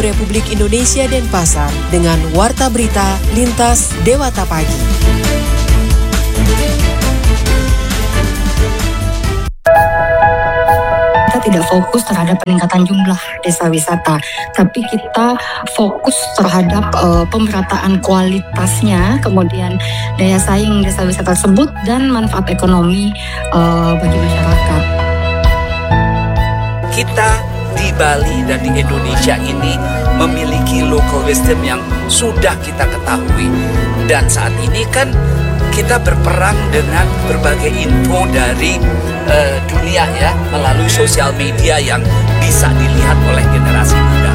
Republik Indonesia Denpasar dengan Warta Berita Lintas Dewata Pagi. Kita tidak fokus terhadap peningkatan jumlah desa wisata, tapi kita fokus terhadap pemerataan kualitasnya, kemudian daya saing desa wisata tersebut, dan manfaat ekonomi bagi masyarakat. Kita di Bali dan di Indonesia ini memiliki local wisdom yang sudah kita ketahui, dan saat ini kan kita berperang dengan berbagai info dari dunia ya, melalui sosial media yang bisa dilihat oleh generasi muda.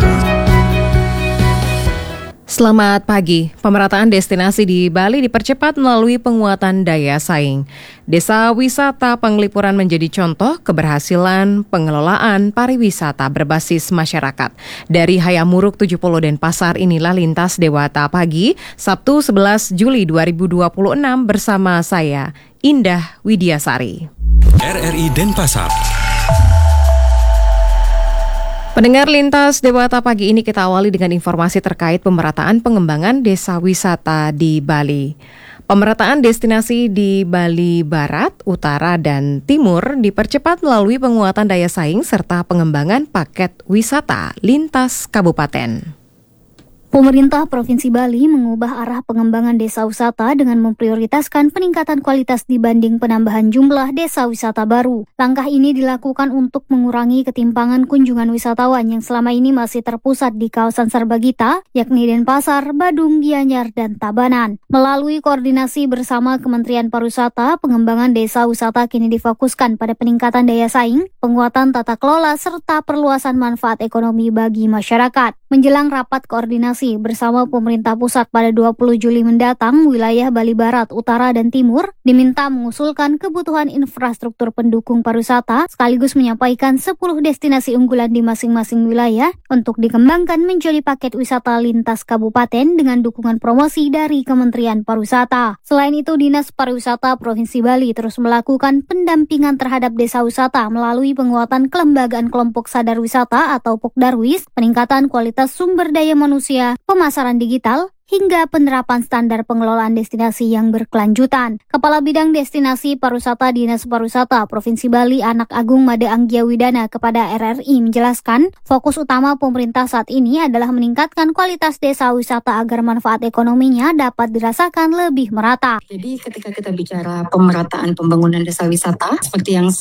Selamat pagi. Pemerataan destinasi di Bali dipercepat melalui penguatan daya saing. Desa wisata Penglipuran menjadi contoh keberhasilan pengelolaan pariwisata berbasis masyarakat. Dari Hayamuruk 70 Denpasar, inilah Lintas Dewata Pagi, Sabtu 11 Juli 2026 bersama saya, Indah Widiasari. RRI Denpasar. Pendengar Lintas Dewata Pagi ini kita awali dengan informasi terkait pemerataan pengembangan desa wisata di Bali. Pemerataan destinasi di Bali Barat, Utara, dan Timur dipercepat melalui penguatan daya saing serta pengembangan paket wisata lintas kabupaten. Pemerintah Provinsi Bali mengubah arah pengembangan desa wisata dengan memprioritaskan peningkatan kualitas dibanding penambahan jumlah desa wisata baru. Langkah ini dilakukan untuk mengurangi ketimpangan kunjungan wisatawan yang selama ini masih terpusat di kawasan Sarbagita, yakni Denpasar, Badung, Gianyar, dan Tabanan. Melalui koordinasi bersama Kementerian Pariwisata, pengembangan desa wisata kini difokuskan pada peningkatan daya saing, penguatan tata kelola, serta perluasan manfaat ekonomi bagi masyarakat. Menjelang rapat koordinasi bersama pemerintah pusat pada 20 Juli mendatang, wilayah Bali Barat, Utara, dan Timur diminta mengusulkan kebutuhan infrastruktur pendukung pariwisata sekaligus menyampaikan 10 destinasi unggulan di masing-masing wilayah untuk dikembangkan menjadi paket wisata lintas kabupaten dengan dukungan promosi dari Kementerian Pariwisata. Selain itu, Dinas Pariwisata Provinsi Bali terus melakukan pendampingan terhadap desa wisata melalui penguatan kelembagaan kelompok sadar wisata atau Pokdarwis, peningkatan kualitas sumber daya manusia, pemasaran digital, hingga penerapan standar pengelolaan destinasi yang berkelanjutan. Kepala Bidang Destinasi Pariwisata Dinas Pariwisata Provinsi Bali Anak Agung Made Anggia Widana kepada RRI menjelaskan, fokus utama pemerintah saat ini adalah meningkatkan kualitas desa wisata agar manfaat ekonominya dapat dirasakan lebih merata. Jadi ketika kita bicara pemerataan pembangunan desa wisata, seperti yang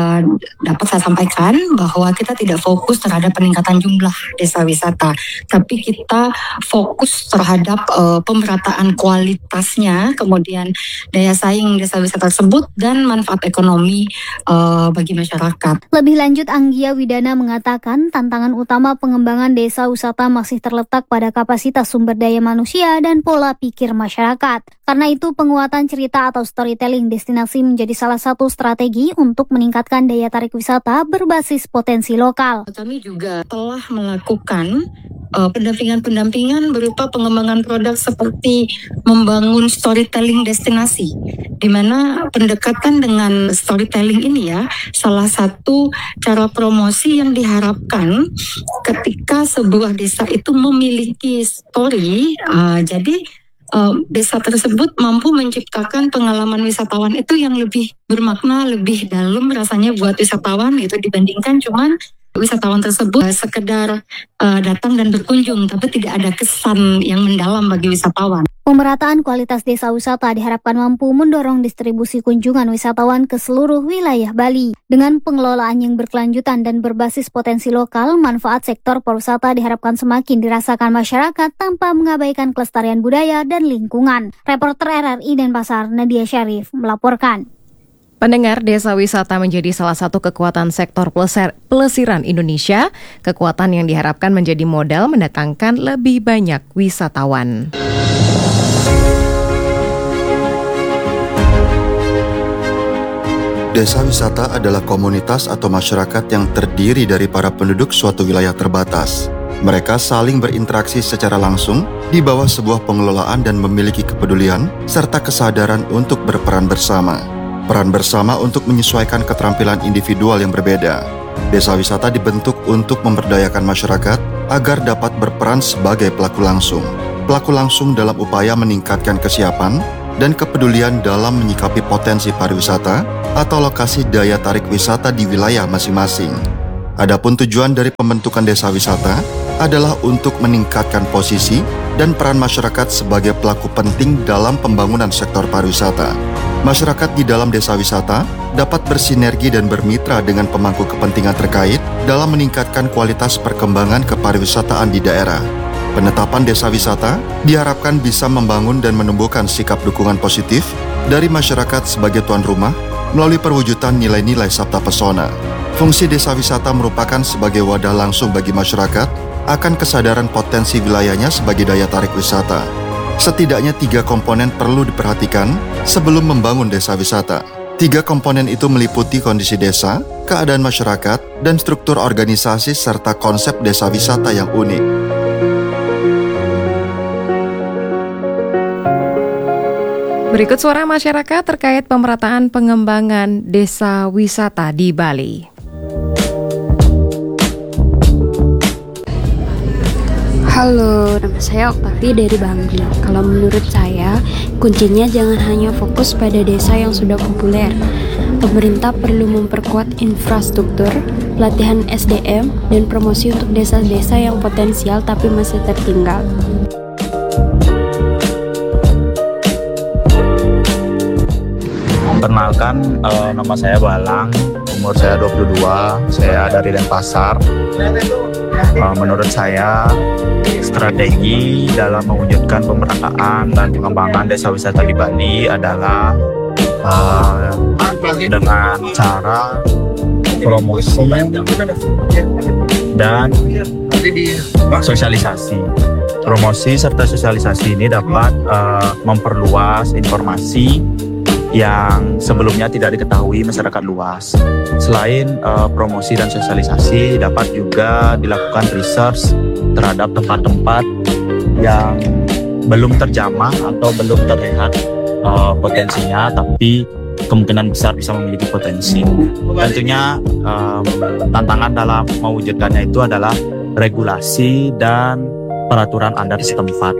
dapat saya sampaikan, bahwa kita tidak fokus terhadap peningkatan jumlah desa wisata, tapi kita fokus terhadap pemerataan kualitasnya, kemudian daya saing desa wisata tersebut, dan manfaat ekonomi bagi masyarakat. Lebih lanjut, Anggia Widana mengatakan tantangan utama pengembangan desa wisata masih terletak pada kapasitas sumber daya manusia dan pola pikir masyarakat. Karena itu, penguatan cerita atau storytelling destinasi menjadi salah satu strategi untuk meningkatkan daya tarik wisata berbasis potensi lokal. Kami juga telah melakukan pendampingan berupa pengembangan produk seperti membangun storytelling destinasi, di mana pendekatan dengan storytelling ini ya salah satu cara promosi yang diharapkan ketika sebuah desa itu memiliki story. Jadi desa tersebut mampu menciptakan pengalaman wisatawan itu yang lebih bermakna, lebih dalam rasanya buat wisatawan gitu, dibandingkan cuman wisatawan tersebut sekedar datang dan berkunjung, tapi tidak ada kesan yang mendalam bagi wisatawan. Pemerataan kualitas desa wisata diharapkan mampu mendorong distribusi kunjungan wisatawan ke seluruh wilayah Bali. Dengan pengelolaan yang berkelanjutan dan berbasis potensi lokal, manfaat sektor pariwisata diharapkan semakin dirasakan masyarakat tanpa mengabaikan kelestarian budaya dan lingkungan. Reporter RRI Denpasar, Nadia Syarif, melaporkan. Pendengar, desa wisata menjadi salah satu kekuatan sektor pelesiran Indonesia, kekuatan yang diharapkan menjadi modal mendatangkan lebih banyak wisatawan. Desa wisata adalah komunitas atau masyarakat yang terdiri dari para penduduk suatu wilayah terbatas. Mereka saling berinteraksi secara langsung di bawah sebuah pengelolaan dan memiliki kepedulian serta kesadaran untuk berperan bersama. Peran bersama untuk menyesuaikan keterampilan individual yang berbeda. Desa wisata dibentuk untuk memberdayakan masyarakat agar dapat berperan sebagai pelaku langsung. Pelaku langsung dalam upaya meningkatkan kesiapan dan kepedulian dalam menyikapi potensi pariwisata atau lokasi daya tarik wisata di wilayah masing-masing. Adapun tujuan dari pembentukan desa wisata adalah untuk meningkatkan posisi dan peran masyarakat sebagai pelaku penting dalam pembangunan sektor pariwisata. Masyarakat di dalam desa wisata dapat bersinergi dan bermitra dengan pemangku kepentingan terkait dalam meningkatkan kualitas perkembangan kepariwisataan di daerah. Penetapan desa wisata diharapkan bisa membangun dan menumbuhkan sikap dukungan positif dari masyarakat sebagai tuan rumah melalui perwujudan nilai-nilai Sabta Pesona. Fungsi desa wisata merupakan sebagai wadah langsung bagi masyarakat akan kesadaran potensi wilayahnya sebagai daya tarik wisata. Setidaknya 3 komponen perlu diperhatikan sebelum membangun desa wisata. 3 komponen itu meliputi kondisi desa, keadaan masyarakat, dan struktur organisasi serta konsep desa wisata yang unik. Berikut suara masyarakat terkait pemerataan pengembangan desa wisata di Bali. Halo, nama saya Oktavia dari Bangli. Kalau menurut saya, kuncinya jangan hanya fokus pada desa yang sudah populer. Pemerintah perlu memperkuat infrastruktur, pelatihan SDM, dan promosi untuk desa-desa yang potensial tapi masih tertinggal. Perkenalkan, nama saya Balang, umur saya 22, saya dari Denpasar. Menurut saya, strategi dalam mewujudkan pemerataan dan pengembangan desa wisata di Bali adalah dengan cara promosi dan sosialisasi. Promosi serta sosialisasi ini dapat memperluas informasi yang sebelumnya tidak diketahui masyarakat luas. Selain promosi dan sosialisasi, dapat juga dilakukan research terhadap tempat-tempat yang belum terjamah atau belum terlihat potensinya, tapi kemungkinan besar bisa memiliki potensi. Tentunya tantangan dalam mewujudkannya itu adalah regulasi dan peraturan adat setempat.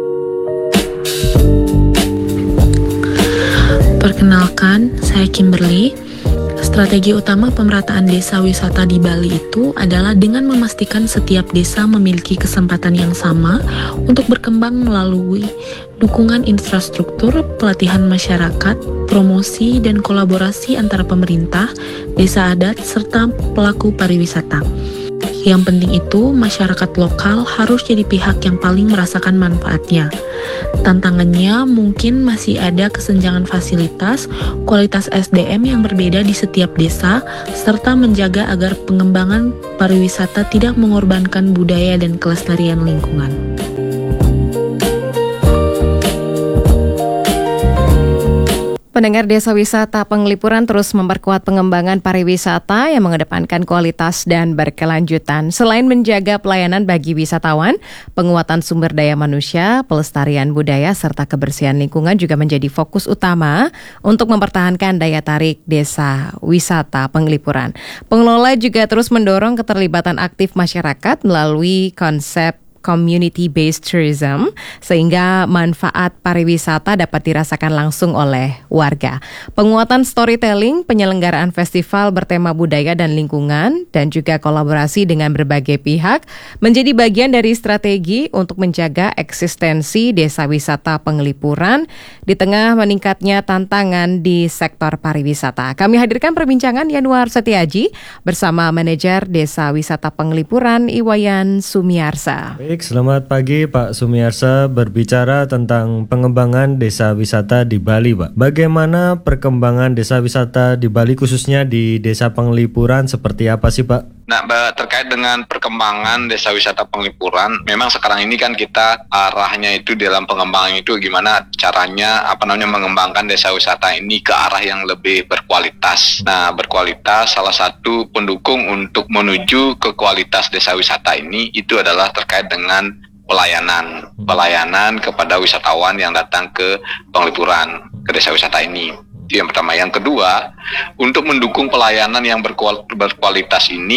Perkenalkan, saya Kimberly. Strategi utama pemerataan desa wisata di Bali itu adalah dengan memastikan setiap desa memiliki kesempatan yang sama untuk berkembang melalui dukungan infrastruktur, pelatihan masyarakat, promosi, dan kolaborasi antara pemerintah, desa adat, serta pelaku pariwisata. Yang penting itu, masyarakat lokal harus jadi pihak yang paling merasakan manfaatnya. Tantangannya mungkin masih ada kesenjangan fasilitas, kualitas SDM yang berbeda di setiap desa, serta menjaga agar pengembangan pariwisata tidak mengorbankan budaya dan kelestarian lingkungan. Pendengar, Desa Wisata Penglipuran terus memperkuat pengembangan pariwisata yang mengedepankan kualitas dan berkelanjutan. Selain menjaga pelayanan bagi wisatawan, penguatan sumber daya manusia, pelestarian budaya, serta kebersihan lingkungan juga menjadi fokus utama untuk mempertahankan daya tarik Desa Wisata Penglipuran. Pengelola juga terus mendorong keterlibatan aktif masyarakat melalui konsep community-based tourism, sehingga manfaat pariwisata dapat dirasakan langsung oleh warga. Penguatan storytelling, penyelenggaraan festival bertema budaya dan lingkungan, dan juga kolaborasi dengan berbagai pihak menjadi bagian dari strategi untuk menjaga eksistensi Desa Wisata Penglipuran di tengah meningkatnya tantangan di sektor pariwisata. Kami hadirkan perbincangan Yanuar Setiaji bersama manajer Desa Wisata Penglipuran Iwayan Sumiarsa. Baik, selamat pagi Pak Sumiarsa, berbicara tentang pengembangan desa wisata di Bali, Pak. Bagaimana perkembangan desa wisata di Bali khususnya di Desa Penglipuran seperti apa sih, Pak? Nah, terkait dengan perkembangan Desa Wisata Penglipuran, memang sekarang ini kan kita arahnya itu dalam pengembangan itu gimana caranya mengembangkan desa wisata ini ke arah yang lebih berkualitas. Nah, berkualitas salah satu pendukung untuk menuju ke kualitas desa wisata ini itu adalah terkait dengan pelayanan kepada wisatawan yang datang ke Penglipuran, ke desa wisata ini. Itu yang pertama. Yang kedua, untuk mendukung pelayanan yang berkualitas ini,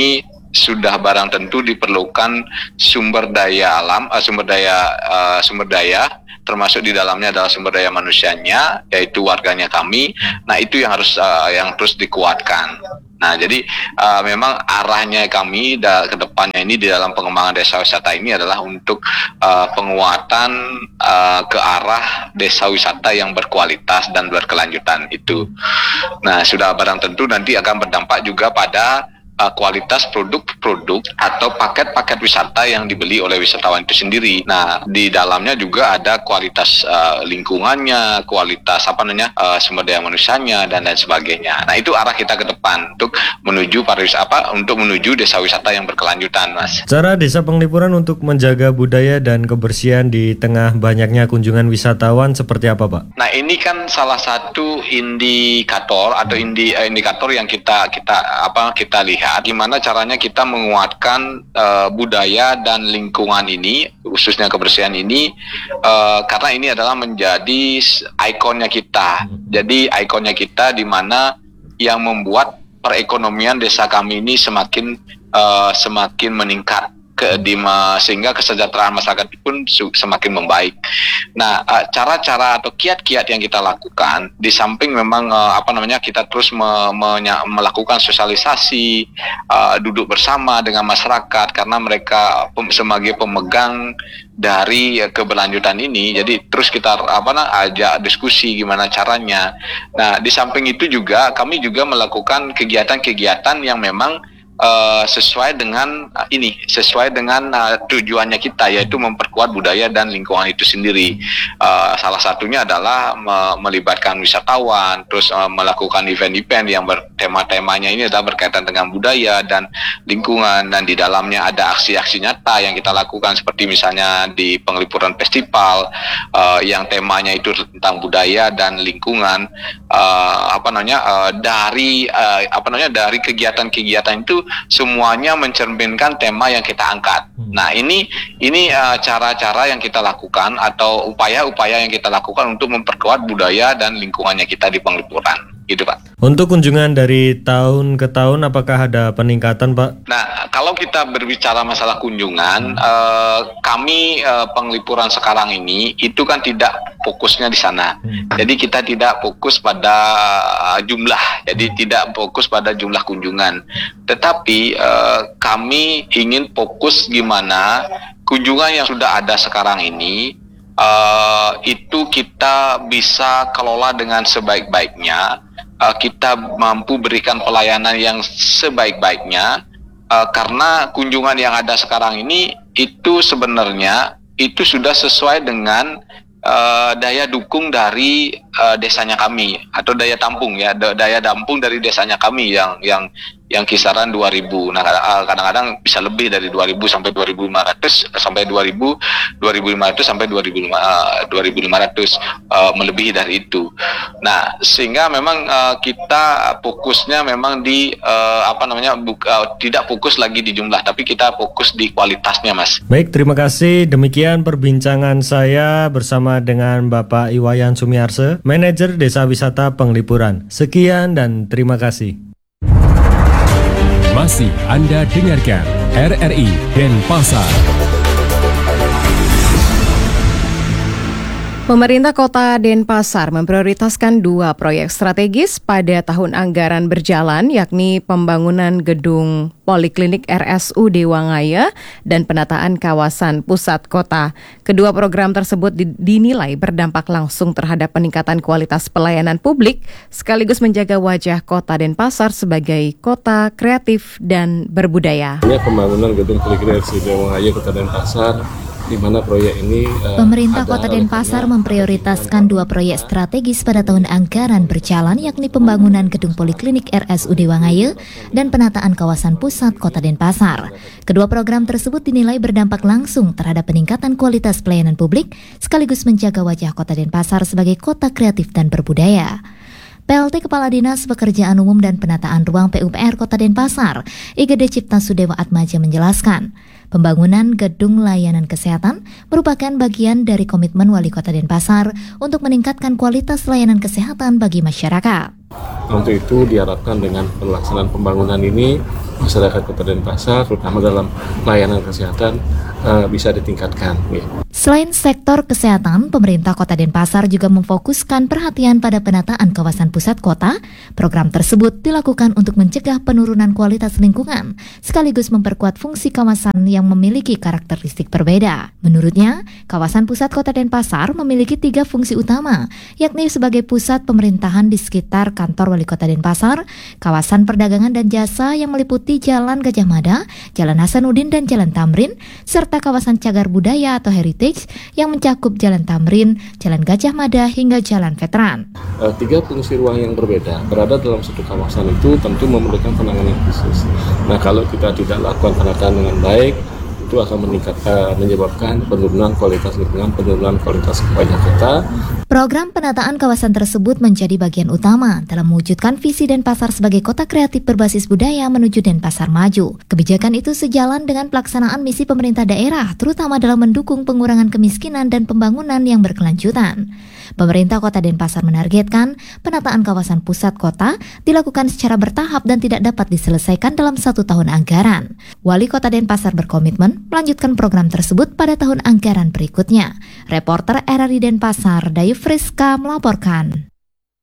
sudah barang tentu diperlukan sumber daya alam, sumber daya termasuk di dalamnya adalah sumber daya manusianya, yaitu warganya kami. Nah, itu yang terus dikuatkan. Nah, jadi memang arahnya kami ke depannya ini di dalam pengembangan desa wisata ini adalah untuk penguatan ke arah desa wisata yang berkualitas dan berkelanjutan itu. Nah, sudah barang tentu nanti akan berdampak juga pada kualitas produk-produk atau paket-paket wisata yang dibeli oleh wisatawan itu sendiri. Nah, di dalamnya juga ada kualitas lingkungannya, kualitas sumber daya manusianya dan lain sebagainya. Nah, itu arah kita ke depan untuk menuju untuk menuju desa wisata yang berkelanjutan, Mas. Cara Desa Penglipuran untuk menjaga budaya dan kebersihan di tengah banyaknya kunjungan wisatawan seperti apa, Pak? Nah, ini kan salah satu indikator atau indikator yang kita lihat gimana caranya kita menguatkan budaya dan lingkungan ini, khususnya kebersihan ini, karena ini adalah menjadi ikonnya kita. Jadi ikonnya kita di mana yang membuat perekonomian desa kami ini semakin meningkat. Sehingga kesejahteraan masyarakat pun semakin membaik. Nah, cara-cara atau kiat-kiat yang kita lakukan, di samping memang kita terus melakukan sosialisasi, duduk bersama dengan masyarakat karena mereka sebagai pemegang dari keberlanjutan ini, jadi terus kita ajak diskusi gimana caranya. Nah, di samping itu juga kami juga melakukan kegiatan-kegiatan yang memang sesuai dengan tujuannya kita, yaitu memperkuat budaya dan lingkungan itu sendiri. Salah satunya adalah melibatkan wisatawan, terus melakukan event-event yang tema-temanya ini adalah berkaitan dengan budaya dan lingkungan, dan di dalamnya ada aksi-aksi nyata yang kita lakukan seperti misalnya di Penglipuran Festival yang temanya itu tentang budaya dan lingkungan. Dari kegiatan-kegiatan itu semuanya mencerminkan tema yang kita angkat. Nah, ini cara-cara yang kita lakukan atau upaya-upaya yang kita lakukan untuk memperkuat budaya dan lingkungannya kita di Penglipuran. Gitu, Pak. Untuk kunjungan dari tahun ke tahun, apakah ada peningkatan, Pak? Nah, kalau kita berbicara masalah kunjungan, kami Penglipuran sekarang ini itu kan tidak fokusnya di sana. Jadi kita tidak fokus pada jumlah, jadi tidak fokus pada jumlah kunjungan. Tetapi kami ingin fokus gimana kunjungan yang sudah ada sekarang ini itu kita bisa kelola dengan sebaik-baiknya. Kita mampu berikan pelayanan yang sebaik-baiknya, karena kunjungan yang ada sekarang ini itu sebenarnya itu sudah sesuai dengan daya dukung dari desanya kami atau daya tampung dari desanya kami yang kisaran 2.000. Nah, kadang-kadang bisa lebih dari 2.000 sampai 2.500 sampai 2.500 sampai 2.500 melebihi dari itu. Nah, sehingga memang kita fokusnya memang di tidak fokus lagi di jumlah, tapi kita fokus di kualitasnya, Mas. Baik, terima kasih. Demikian perbincangan saya bersama dengan Bapak Iwayan Sumiarse, Manajer Desa Wisata Penglipuran. Sekian dan terima kasih. Masih Anda dengarkan RRI Denpasar. Pemerintah Kota Denpasar memprioritaskan 2 proyek strategis pada tahun anggaran berjalan, yakni pembangunan gedung Poliklinik RSUD Wangaya dan penataan kawasan pusat kota. Kedua program tersebut dinilai berdampak langsung terhadap peningkatan kualitas pelayanan publik sekaligus menjaga wajah Kota Denpasar sebagai kota kreatif dan berbudaya. Pembangunan gedung Poliklinik RSUD Wangaya Kota Denpasar, di mana proyek ini Pemerintah Kota Denpasar memprioritaskan 2 proyek strategis pada tahun anggaran berjalan, yakni pembangunan gedung Poliklinik RSUD Wangaya dan penataan kawasan pusat Kota Denpasar. Kedua program tersebut dinilai berdampak langsung terhadap peningkatan kualitas pelayanan publik sekaligus menjaga wajah Kota Denpasar sebagai kota kreatif dan berbudaya. PLT Kepala Dinas Pekerjaan Umum dan Penataan Ruang PUPR Kota Denpasar, IGD Cipta Sudewa Atmaja menjelaskan, Pembangunan gedung layanan kesehatan merupakan bagian dari komitmen Wali Kota Denpasar untuk meningkatkan kualitas layanan kesehatan bagi masyarakat. Untuk itu diharapkan dengan pelaksanaan pembangunan ini, masyarakat Kota Denpasar, terutama dalam layanan kesehatan, bisa ditingkatkan. Selain sektor kesehatan, pemerintah Kota Denpasar juga memfokuskan perhatian pada penataan kawasan pusat kota. Program tersebut dilakukan untuk mencegah penurunan kualitas lingkungan, sekaligus memperkuat fungsi kawasan yang memiliki karakteristik berbeda. Menurutnya, kawasan pusat Kota Denpasar memiliki 3 fungsi utama, yakni sebagai pusat pemerintahan di sekitar kantor Wali Kota Denpasar, kawasan perdagangan dan jasa yang meliputi Jalan Gajah Mada, Jalan Hasanuddin dan Jalan Tamrin, serta kawasan cagar budaya atau heritage yang mencakup Jalan Tamrin, Jalan Gajah Mada hingga Jalan Veteran. 3 fungsi ruang yang berbeda berada dalam satu kawasan itu tentu memerlukan penanganan khusus. Nah, kalau kita tidak lakukan penataan dengan baik, itu akan menyebabkan penurunan kualitas lingkungan, penurunan kualitas wajah kota. Program penataan kawasan tersebut menjadi bagian utama dalam mewujudkan visi Denpasar sebagai kota kreatif berbasis budaya menuju Denpasar maju. Kebijakan itu sejalan dengan pelaksanaan misi pemerintah daerah, terutama dalam mendukung pengurangan kemiskinan dan pembangunan yang berkelanjutan. Pemerintah Kota Denpasar menargetkan penataan kawasan pusat kota dilakukan secara bertahap dan tidak dapat diselesaikan dalam 1 tahun anggaran. Wali Kota Denpasar berkomitmen melanjutkan program tersebut pada tahun anggaran berikutnya. Reporter RRI Denpasar, Dayu Friska melaporkan.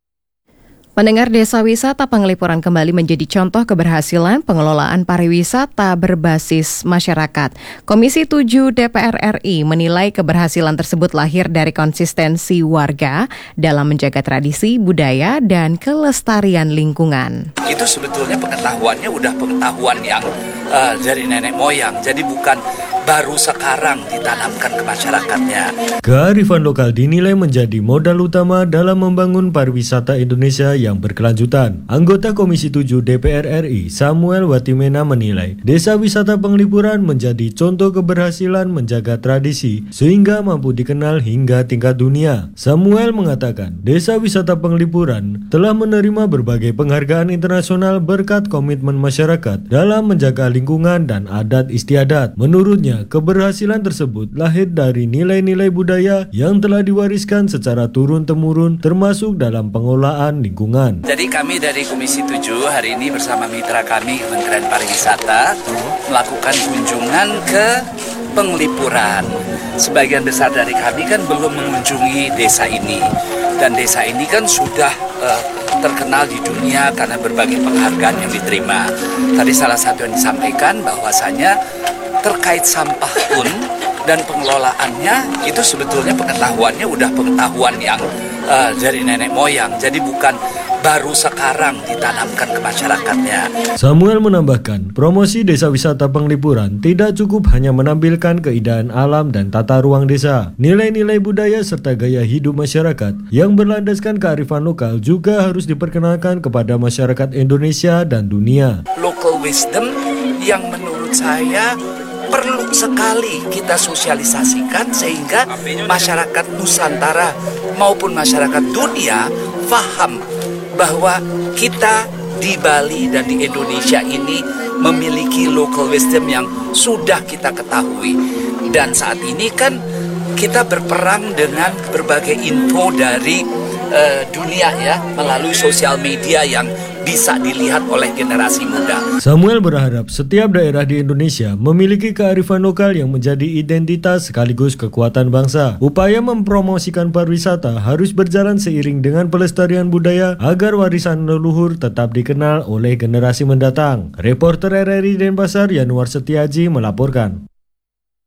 Pendengar, Desa Wisata Penglipuran kembali menjadi contoh keberhasilan pengelolaan pariwisata berbasis masyarakat. Komisi 7 DPR RI menilai keberhasilan tersebut lahir dari konsistensi warga dalam menjaga tradisi, budaya, dan kelestarian lingkungan. Itu sebetulnya pengetahuannya udah pengetahuan yang dari nenek moyang, jadi bukan baru sekarang ditanamkan ke masyarakatnya. Kearifan lokal dinilai menjadi modal utama dalam membangun pariwisata Indonesia yang berkelanjutan. Anggota Komisi 7 DPR RI, Samuel Watimena menilai, Desa Wisata Penglipuran menjadi contoh keberhasilan menjaga tradisi sehingga mampu dikenal hingga tingkat dunia. Samuel mengatakan, Desa Wisata Penglipuran telah menerima berbagai penghargaan internasional berkat komitmen masyarakat dalam menjaga lingkungan dan adat istiadat. Menurutnya, keberhasilan tersebut lahir dari nilai-nilai budaya yang telah diwariskan secara turun-temurun termasuk dalam pengelolaan lingkungan. Jadi kami dari Komisi 7 hari ini bersama mitra kami Kementerian Pariwisata melakukan kunjungan ke Penglipuran. Sebagian besar dari kami kan belum mengunjungi desa ini, dan desa ini kan sudah terkenal di dunia karena berbagai penghargaan yang diterima. Tadi salah satu yang disampaikan bahwasanya terkait sampah pun dan pengelolaannya itu sebetulnya pengetahuannya udah pengetahuan yang dari nenek moyang, jadi bukan baru sekarang ditanamkan ke masyarakatnya. Samuel menambahkan, promosi Desa Wisata Penglipuran tidak cukup hanya menampilkan keindahan alam dan tata ruang desa. Nilai-nilai budaya serta gaya hidup masyarakat yang berlandaskan kearifan lokal juga harus diperkenalkan kepada masyarakat Indonesia dan dunia. Local wisdom yang menurut saya perlu sekali kita sosialisasikan sehingga masyarakat Nusantara maupun masyarakat dunia paham bahwa kita di Bali dan di Indonesia ini memiliki local wisdom yang sudah kita ketahui. Dan saat ini kan kita berperang dengan berbagai info dari dunia ya, melalui sosial media yang bisa dilihat oleh generasi muda. Samuel berharap setiap daerah di Indonesia memiliki kearifan lokal yang menjadi identitas sekaligus kekuatan bangsa. Upaya mempromosikan pariwisata harus berjalan seiring dengan pelestarian budaya agar warisan leluhur tetap dikenal oleh generasi mendatang. Reporter RRI Denpasar Yanuar Setiaji melaporkan.